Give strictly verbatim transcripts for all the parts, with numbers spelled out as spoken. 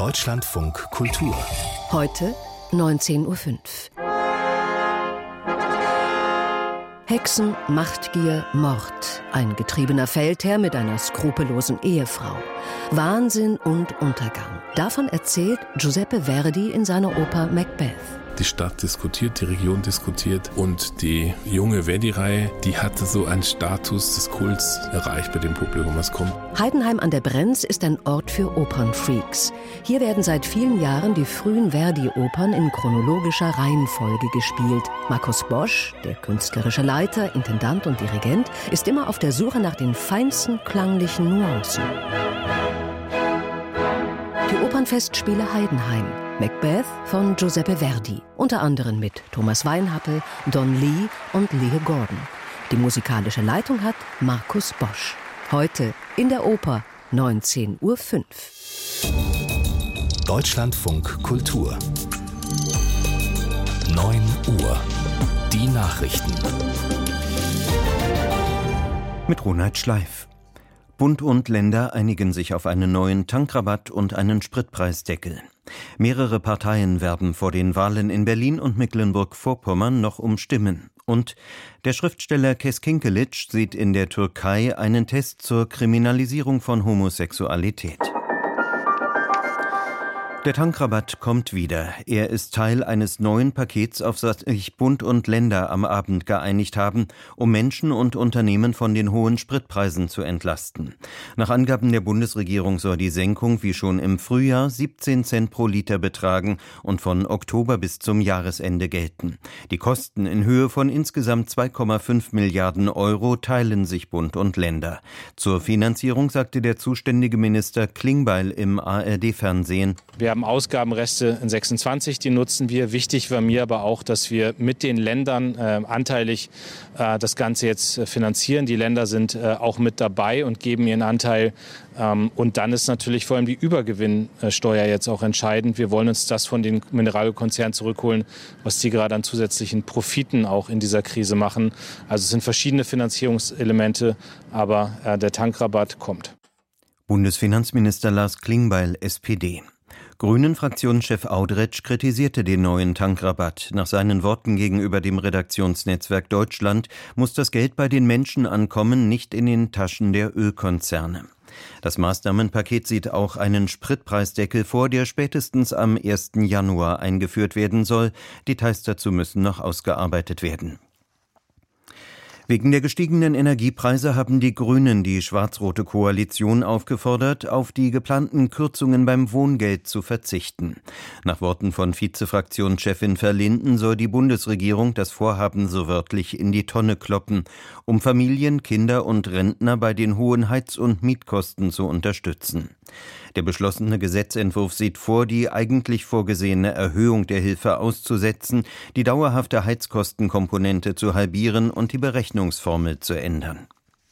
Deutschlandfunk Kultur. Heute neunzehn Uhr fünf. Hexen, Machtgier, Mord. Ein getriebener Feldherr mit einer skrupellosen Ehefrau. Wahnsinn und Untergang. Davon erzählt Giuseppe Verdi in seiner Oper Macbeth. Die Stadt diskutiert, die Region diskutiert und die junge Verdi-Reihe, die hatte so einen Status des Kults erreicht bei dem Publikum, was kommt. Heidenheim an der Brenz ist ein Ort für Opernfreaks. Hier werden seit vielen Jahren die frühen Verdi-Opern in chronologischer Reihenfolge gespielt. Markus Bosch, der künstlerische Leiter, Intendant und Dirigent, ist immer auf der Suche nach den feinsten klanglichen Nuancen. Die Opernfestspiele Heidenheim. Macbeth von Giuseppe Verdi, unter anderem mit Thomas Weinhappel, Don Lee und Leo Gordon. Die musikalische Leitung hat Markus Bosch. Heute in der Oper neunzehn Uhr fünf. Deutschlandfunk Kultur. neun Uhr. Die Nachrichten. Mit Ronald Schleif. Bund und Länder einigen sich auf einen neuen Tankrabatt und einen Spritpreisdeckel. Mehrere Parteien werben vor den Wahlen in Berlin und Mecklenburg-Vorpommern noch um Stimmen. Und der Schriftsteller Kes Kinkelic sieht in der Türkei einen Test zur Kriminalisierung von Homosexualität. Der Tankrabatt kommt wieder. Er ist Teil eines neuen Pakets, auf das sich Bund und Länder am Abend geeinigt haben, um Menschen und Unternehmen von den hohen Spritpreisen zu entlasten. Nach Angaben der Bundesregierung soll die Senkung wie schon im Frühjahr siebzehn Cent pro Liter betragen und von Oktober bis zum Jahresende gelten. Die Kosten in Höhe von insgesamt zwei Komma fünf Milliarden Euro teilen sich Bund und Länder. Zur Finanzierung sagte der zuständige Minister Klingbeil im A R D-Fernsehen: Wir haben Ausgabenreste in sechsundzwanzig, die nutzen wir. Wichtig war mir aber auch, dass wir mit den Ländern äh, anteilig äh, das Ganze jetzt äh, finanzieren. Die Länder sind äh, auch mit dabei und geben ihren Anteil. Ähm, und dann ist natürlich vor allem die Übergewinnsteuer jetzt auch entscheidend. Wir wollen uns das von den Mineralölkonzernen zurückholen, was die gerade an zusätzlichen Profiten auch in dieser Krise machen. Also es sind verschiedene Finanzierungselemente, aber äh, der Tankrabatt kommt. Bundesfinanzminister Lars Klingbeil, S P D. Grünen-Fraktionschef Audretsch kritisierte den neuen Tankrabatt. Nach seinen Worten gegenüber dem Redaktionsnetzwerk Deutschland muss das Geld bei den Menschen ankommen, nicht in den Taschen der Ölkonzerne. Das Maßnahmenpaket sieht auch einen Spritpreisdeckel vor, der spätestens am ersten Januar eingeführt werden soll. Details dazu müssen noch ausgearbeitet werden. Wegen der gestiegenen Energiepreise haben die Grünen die schwarz-rote Koalition aufgefordert, auf die geplanten Kürzungen beim Wohngeld zu verzichten. Nach Worten von Vizefraktionschefin Verlinden soll die Bundesregierung das Vorhaben so wörtlich in die Tonne kloppen, um Familien, Kinder und Rentner bei den hohen Heiz- und Mietkosten zu unterstützen. Der beschlossene Gesetzentwurf sieht vor, die eigentlich vorgesehene Erhöhung der Hilfe auszusetzen, die dauerhafte Heizkostenkomponente zu halbieren und die Berechnungsformel zu ändern.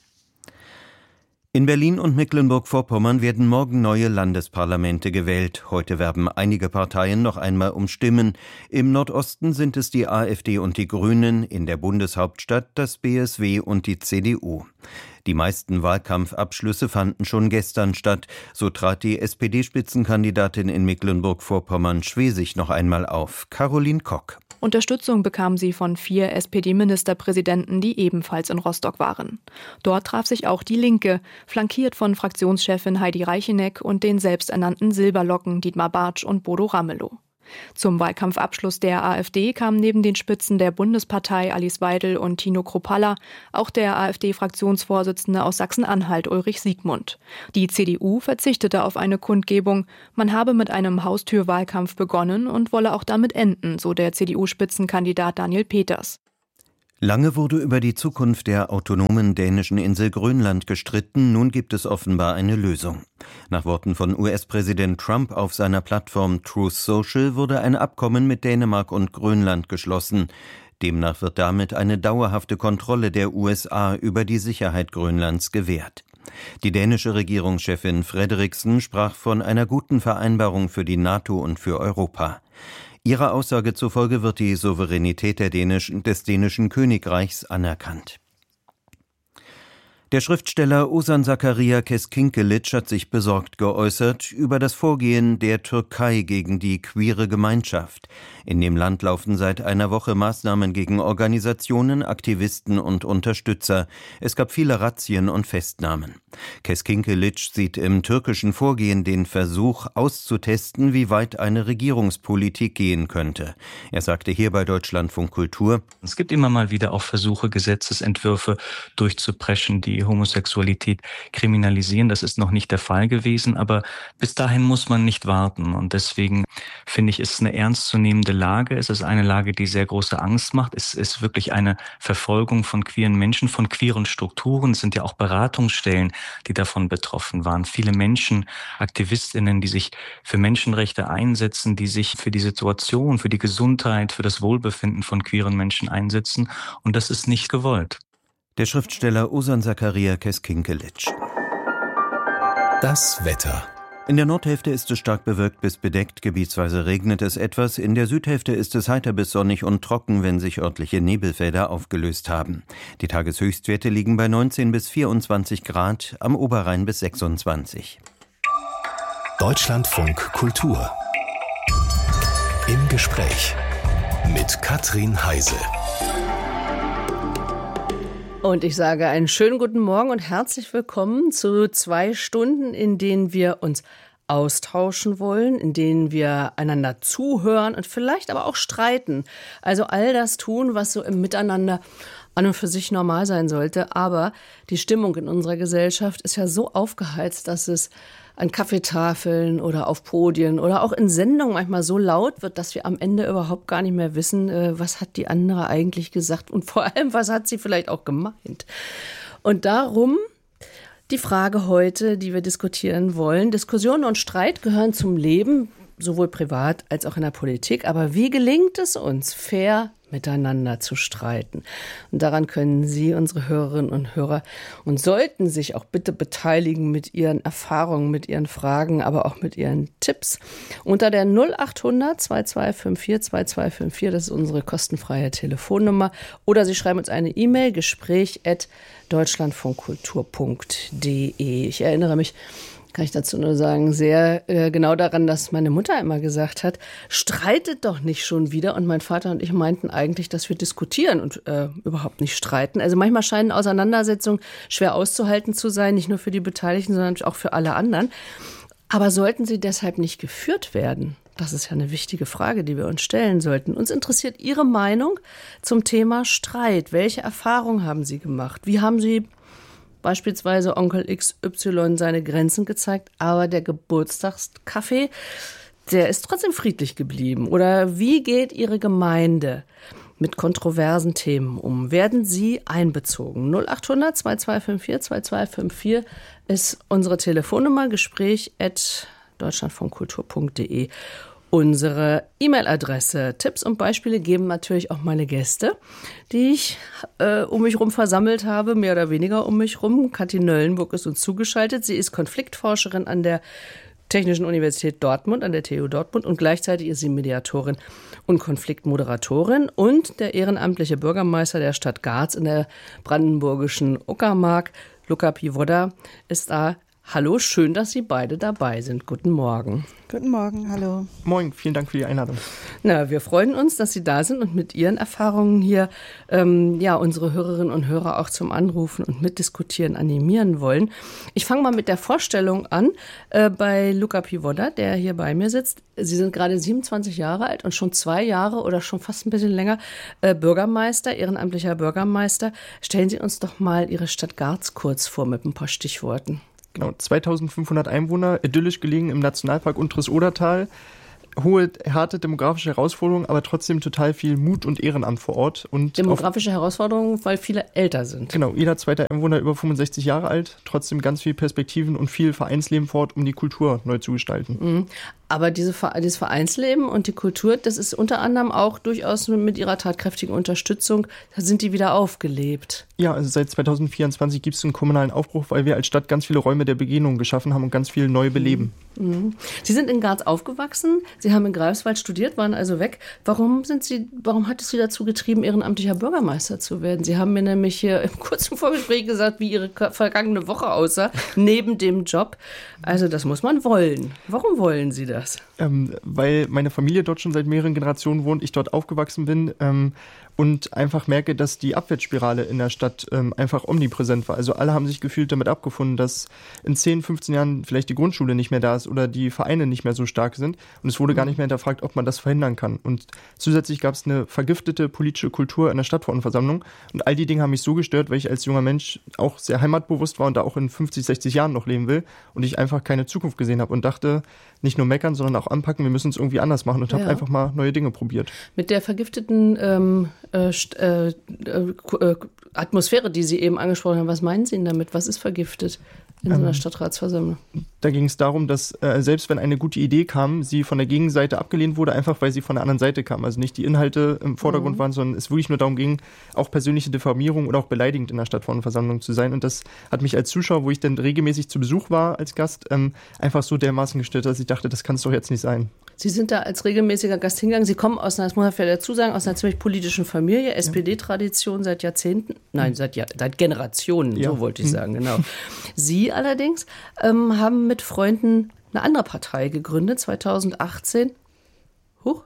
In Berlin und Mecklenburg-Vorpommern werden morgen neue Landesparlamente gewählt. Heute werben einige Parteien noch einmal um Stimmen. Im Nordosten sind es die AfD und die Grünen, in der Bundeshauptstadt das B S W und die C D U. Die meisten Wahlkampfabschlüsse fanden schon gestern statt. So trat die S P D-Spitzenkandidatin in Mecklenburg-Vorpommern Schwesig noch einmal auf. Caroline Kock. Unterstützung bekam sie von vier S P D-Ministerpräsidenten, die ebenfalls in Rostock waren. Dort traf sich auch die Linke, flankiert von Fraktionschefin Heidi Reicheneck und den selbsternannten Silberlocken Dietmar Bartsch und Bodo Ramelow. Zum Wahlkampfabschluss der AfD kamen neben den Spitzen der Bundespartei Alice Weidel und Tino Kruppalla auch der AfD-Fraktionsvorsitzende aus Sachsen-Anhalt Ulrich Siegmund. Die C D U verzichtete auf eine Kundgebung. Man habe mit einem Haustürwahlkampf begonnen und wolle auch damit enden, so der C D U-Spitzenkandidat Daniel Peters. Lange wurde über die Zukunft der autonomen dänischen Insel Grönland gestritten, nun gibt es offenbar eine Lösung. Nach Worten von U S-Präsident Trump auf seiner Plattform Truth Social wurde ein Abkommen mit Dänemark und Grönland geschlossen. Demnach wird damit eine dauerhafte Kontrolle der U S A über die Sicherheit Grönlands gewährt. Die dänische Regierungschefin Frederiksen sprach von einer guten Vereinbarung für die NATO und für Europa. Ihrer Aussage zufolge wird die Souveränität der dänischen, des dänischen Königreichs anerkannt. Der Schriftsteller Ozan Zakaria Keskinkelic hat sich besorgt geäußert über das Vorgehen der Türkei gegen die queere Gemeinschaft. In dem Land laufen seit einer Woche Maßnahmen gegen Organisationen, Aktivisten und Unterstützer. Es gab viele Razzien und Festnahmen. Keskinkelic sieht im türkischen Vorgehen den Versuch auszutesten, wie weit eine Regierungspolitik gehen könnte. Er sagte hier bei Deutschlandfunk Kultur: Es gibt immer mal wieder auch Versuche, Gesetzesentwürfe durchzupreschen, die Homosexualität kriminalisieren. Das ist noch nicht der Fall gewesen, aber bis dahin muss man nicht warten. Und deswegen finde ich, es ist eine ernstzunehmende Lage. Es ist eine Lage, die sehr große Angst macht. Es ist wirklich eine Verfolgung von queeren Menschen, von queeren Strukturen. Es sind ja auch Beratungsstellen, die davon betroffen waren. Viele Menschen, AktivistInnen, die sich für Menschenrechte einsetzen, die sich für die Situation, für die Gesundheit, für das Wohlbefinden von queeren Menschen einsetzen. Und das ist nicht gewollt. Der Schriftsteller Ozan Zakaria Keskinkelic. Das Wetter. In der Nordhälfte ist es stark bewölkt bis bedeckt, gebietsweise regnet es etwas. In der Südhälfte ist es heiter bis sonnig und trocken, wenn sich örtliche Nebelfelder aufgelöst haben. Die Tageshöchstwerte liegen bei neunzehn bis vierundzwanzig Grad, am Oberrhein bis sechsundzwanzig. Deutschlandfunk Kultur. Im Gespräch mit Katrin Heise. Und ich sage einen schönen guten Morgen und herzlich willkommen zu zwei Stunden, in denen wir uns austauschen wollen, in denen wir einander zuhören und vielleicht aber auch streiten. Also all das tun, was so im Miteinander an und für sich normal sein sollte. Aber die Stimmung in unserer Gesellschaft ist ja so aufgeheizt, dass es an Kaffeetafeln oder auf Podien oder auch in Sendungen manchmal so laut wird, dass wir am Ende überhaupt gar nicht mehr wissen, was hat die andere eigentlich gesagt und vor allem, was hat sie vielleicht auch gemeint. Und darum die Frage heute, die wir diskutieren wollen. Diskussionen und Streit gehören zum Leben, sowohl privat als auch in der Politik. Aber wie gelingt es uns, fair miteinander zu streiten? Und daran können Sie, unsere Hörerinnen und Hörer, und sollten sich auch bitte beteiligen mit Ihren Erfahrungen, mit Ihren Fragen, aber auch mit Ihren Tipps. Unter der null acht hundert zwei zwei fünf vier zwei zwei fünf vier, das ist unsere kostenfreie Telefonnummer. Oder Sie schreiben uns eine E-Mail, gespräch at deutschlandfunkkultur punkt de. Ich erinnere mich, kann ich dazu nur sagen, sehr äh, genau daran, dass meine Mutter immer gesagt hat, streitet doch nicht schon wieder. Und mein Vater und ich meinten eigentlich, dass wir diskutieren und äh, überhaupt nicht streiten. Also manchmal scheinen Auseinandersetzungen schwer auszuhalten zu sein, nicht nur für die Beteiligten, sondern auch für alle anderen. Aber sollten sie deshalb nicht geführt werden? Das ist ja eine wichtige Frage, die wir uns stellen sollten. Uns interessiert Ihre Meinung zum Thema Streit. Welche Erfahrungen haben Sie gemacht? Wie haben Sie beispielsweise Onkel X Y seine Grenzen gezeigt, aber der Geburtstagskaffee, der ist trotzdem friedlich geblieben? Oder wie geht Ihre Gemeinde mit kontroversen Themen um? Werden Sie einbezogen? null acht hundert zwei zwei fünf vier zwei zwei fünf vier ist unsere Telefonnummer, gespräch at deutschlandfunkkultur punkt de. Unsere E-Mail-Adresse. Tipps und Beispiele geben natürlich auch meine Gäste, die ich äh, um mich rum versammelt habe, mehr oder weniger um mich rum. Kathi Nöllenburg ist uns zugeschaltet. Sie ist Konfliktforscherin an der Technischen Universität Dortmund, an der T U Dortmund, und gleichzeitig ist sie Mediatorin und Konfliktmoderatorin. Und der ehrenamtliche Bürgermeister der Stadt Garz in der brandenburgischen Uckermark, Luca Pivoda, ist da. Hallo, schön, dass Sie beide dabei sind. Guten Morgen. Guten Morgen, hallo. Moin, vielen Dank für die Einladung. Na, wir freuen uns, dass Sie da sind und mit Ihren Erfahrungen hier ähm, ja, unsere Hörerinnen und Hörer auch zum Anrufen und Mitdiskutieren animieren wollen. Ich fange mal mit der Vorstellung an äh, bei Luca Pivoda, der hier bei mir sitzt. Sie sind gerade siebenundzwanzig Jahre alt und schon zwei Jahre oder schon fast ein bisschen länger äh, Bürgermeister, ehrenamtlicher Bürgermeister. Stellen Sie uns doch mal Ihre Stadt Garz kurz vor mit ein paar Stichworten. Genau, zweitausendfünfhundert Einwohner, idyllisch gelegen im Nationalpark Unteres Odertal. Hohe, harte demografische Herausforderungen, aber trotzdem total viel Mut und Ehrenamt vor Ort. Und demografische Herausforderungen, weil viele älter sind. Genau, jeder zweite Einwohner über fünfundsechzig Jahre alt, trotzdem ganz viele Perspektiven und viel Vereinsleben vor Ort, um die Kultur neu zu gestalten. Mhm. Aber diese, dieses Vereinsleben und die Kultur, das ist unter anderem auch durchaus mit ihrer tatkräftigen Unterstützung, da sind die wieder aufgelebt. Ja, also seit zweitausendvierundzwanzig gibt es einen kommunalen Aufbruch, weil wir als Stadt ganz viele Räume der Begegnung geschaffen haben und ganz viel neu beleben. Sie sind in Garz aufgewachsen, Sie haben in Greifswald studiert, waren also weg. Warum sind Sie, warum hat es Sie dazu getrieben, ehrenamtlicher Bürgermeister zu werden? Sie haben mir nämlich hier im kurzen Vorgespräch gesagt, wie Ihre vergangene Woche aussah, neben dem Job. Also das muss man wollen. Warum wollen Sie das? Ähm, weil meine Familie dort schon seit mehreren Generationen wohnt, ich dort aufgewachsen bin ähm, und einfach merke, dass die Abwärtsspirale in der Stadt ähm, einfach omnipräsent war. Also alle haben sich gefühlt damit abgefunden, dass in zehn, fünfzehn Jahren vielleicht die Grundschule nicht mehr da ist oder die Vereine nicht mehr so stark sind. Und es wurde gar nicht mehr hinterfragt, ob man das verhindern kann. Und zusätzlich gab es eine vergiftete politische Kultur in der Stadtverordnetenversammlung. Und all die Dinge haben mich so gestört, weil ich als junger Mensch auch sehr heimatbewusst war und da auch in fünfzig, sechzig Jahren noch leben will. Und ich einfach keine Zukunft gesehen habe und dachte, nicht nur meckern, sondern auch anpacken, wir müssen es irgendwie anders machen und ja. habe einfach mal neue Dinge probiert. Mit der vergifteten ähm, äh, äh, äh, Atmosphäre, die Sie eben angesprochen haben, was meinen Sie denn damit? Was ist vergiftet in so einer ähm, Stadtratsversammlung? Da ging es darum, dass äh, selbst wenn eine gute Idee kam, sie von der Gegenseite abgelehnt wurde, einfach weil sie von der anderen Seite kam. Also nicht die Inhalte im Vordergrund mhm. waren, sondern es wirklich nur darum ging, auch persönliche Diffamierung oder auch beleidigend in der Stadtverordnetenversammlung zu sein. Und das hat mich als Zuschauer, wo ich dann regelmäßig zu Besuch war als Gast, ähm, einfach so dermaßen gestört, dass ich dachte, das kann es doch jetzt nicht sein. Sie sind da als regelmäßiger Gast hingegangen. Sie kommen aus einer, das muss man vielleicht dazu sagen, aus einer ziemlich politischen Familie, S P D-Tradition seit Jahrzehnten, nein, seit, Jahr, seit Generationen, ja. so wollte ich sagen, genau. Sie allerdings ähm, haben mit Freunden eine andere Partei gegründet, zweitausendachtzehn. Huch,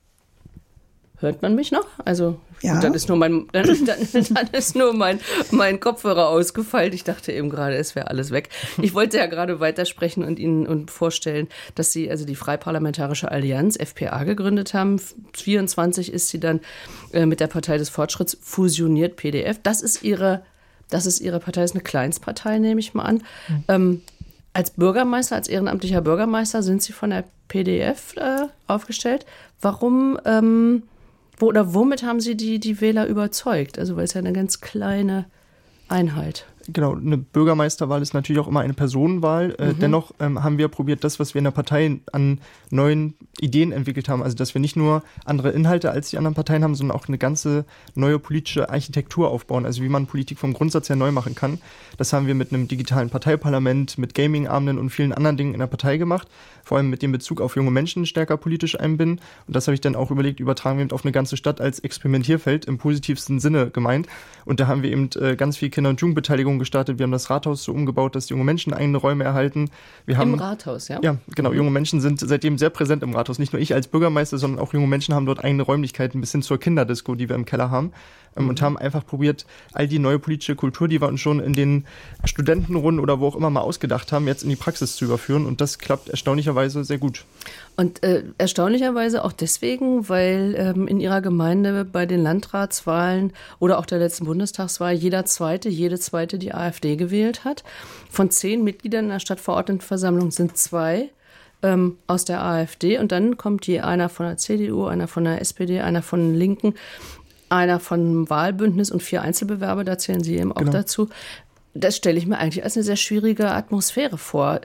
hört man mich noch? Also ja. dann ist nur mein, dann, dann, dann ist nur mein, mein Kopfhörer ausgefallen. Ich dachte eben gerade, es wäre alles weg. Ich wollte ja gerade weitersprechen und Ihnen und vorstellen, dass Sie also die Freiparlamentarische Allianz, F P A, gegründet haben. vierundzwanzig ist sie dann äh, mit der Partei des Fortschritts fusioniert, P D F. Das ist Ihre, das ist Ihre Partei, ist eine Kleinstpartei, nehme ich mal an. Mhm. Ähm, als Bürgermeister, als ehrenamtlicher Bürgermeister sind Sie von der P D F äh, aufgestellt. Warum ähm, Wo, oder womit haben Sie die, die Wähler überzeugt? Also, weil es ja eine ganz kleine Einheit. Genau, eine Bürgermeisterwahl ist natürlich auch immer eine Personenwahl. Äh, mhm. Dennoch ähm, haben wir probiert, das, was wir in der Partei an neuen Ideen entwickelt haben, also dass wir nicht nur andere Inhalte als die anderen Parteien haben, sondern auch eine ganze neue politische Architektur aufbauen, also wie man Politik vom Grundsatz her neu machen kann. Das haben wir mit einem digitalen Parteiparlament, mit Gaming-Abenden und vielen anderen Dingen in der Partei gemacht, vor allem mit dem Bezug auf junge Menschen stärker politisch einbinden. Und das habe ich dann auch überlegt, übertragen wir auf eine ganze Stadt als Experimentierfeld im positivsten Sinne gemeint. Und da haben wir eben äh, ganz viel Kinder- und Jugendbeteiligung gestartet. Wir haben das Rathaus so umgebaut, dass junge Menschen eigene Räume erhalten. Wir haben, Im Rathaus, ja? Ja, genau. Junge Menschen sind seitdem sehr präsent im Rathaus. Nicht nur ich als Bürgermeister, sondern auch junge Menschen haben dort eigene Räumlichkeiten bis hin zur Kinderdisco, die wir im Keller haben. Mhm. Und haben einfach probiert, all die neue politische Kultur, die wir uns schon in den Studentenrunden oder wo auch immer mal ausgedacht haben, jetzt in die Praxis zu überführen. Und das klappt erstaunlicherweise sehr gut. Und äh, erstaunlicherweise auch deswegen, weil ähm, in Ihrer Gemeinde bei den Landratswahlen oder auch der letzten Bundestagswahl jeder Zweite, jede Zweite die AfD gewählt hat. Von zehn Mitgliedern in der Stadtverordnetenversammlung sind zwei ähm, aus der AfD. Und dann kommt je einer von der C D U, einer von der S P D, einer von den Linken, einer von Wahlbündnis und vier Einzelbewerber, da zählen Sie eben auch genau. dazu. Das stelle ich mir eigentlich als eine sehr schwierige Atmosphäre vor.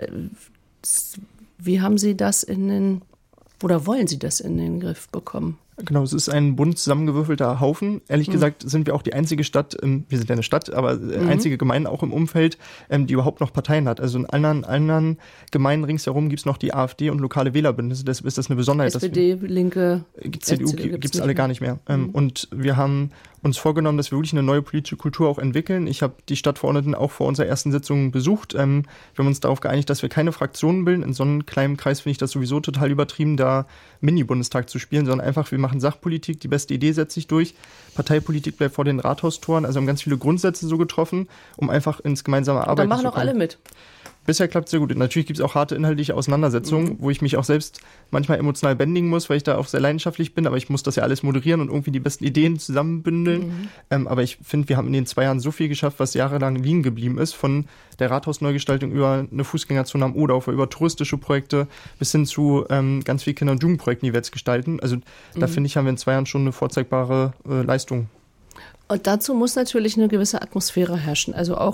Wie haben Sie das in den, oder wollen Sie das in den Griff bekommen? Genau, es ist ein bunt zusammengewürfelter Haufen. Ehrlich mhm. gesagt sind wir auch die einzige Stadt, ähm, wir sind ja eine Stadt, aber mhm. einzige Gemeinde auch im Umfeld, ähm, die überhaupt noch Parteien hat. Also in anderen, anderen Gemeinden ringsherum gibt es noch die AfD und lokale Wählerbündnisse. Deshalb ist das eine Besonderheit. S P D, dass wir, Linke, C D U gibt es alle gar nicht mehr. Ähm, mhm. Und wir haben uns vorgenommen, dass wir wirklich eine neue politische Kultur auch entwickeln. Ich habe die Stadtverordneten auch vor unserer ersten Sitzung besucht. Ähm, wir haben uns darauf geeinigt, dass wir keine Fraktionen bilden. In so einem kleinen Kreis finde ich das sowieso total übertrieben, da Mini-Bundestag zu spielen, sondern einfach, wir machen Sachpolitik, die beste Idee setzt sich durch. Parteipolitik bleibt vor den Rathaustoren. Also haben ganz viele Grundsätze so getroffen, um einfach ins gemeinsame Arbeiten zu kommen. Da machen auch alle mit. Bisher klappt es sehr gut. Natürlich gibt es auch harte inhaltliche Auseinandersetzungen, mhm. wo ich mich auch selbst manchmal emotional bändigen muss, weil ich da auch sehr leidenschaftlich bin, aber ich muss das ja alles moderieren und irgendwie die besten Ideen zusammenbündeln. Mhm. Ähm, aber ich finde, wir haben in den zwei Jahren so viel geschafft, was jahrelang liegen geblieben ist, von der Rathausneugestaltung über eine Fußgängerzone am Oderufer, über touristische Projekte bis hin zu ähm, ganz vielen Kinder- und Jugendprojekten, die wir jetzt gestalten. Also mhm. da finde ich, haben wir in zwei Jahren schon eine vorzeigbare äh, Leistung. Und dazu muss natürlich eine gewisse Atmosphäre herrschen. Also auch